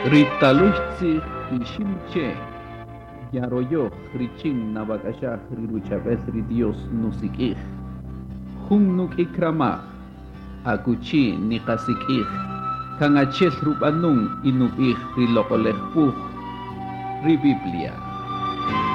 Ritaluchsi Ishimche Yaroyo Richin Nabakasha Riruchabes Dios Nusikih Humnuk Ikrama Akuchi Nikasikih Kangachel Rubanung Inubih Rilokolehpuh Ribiblia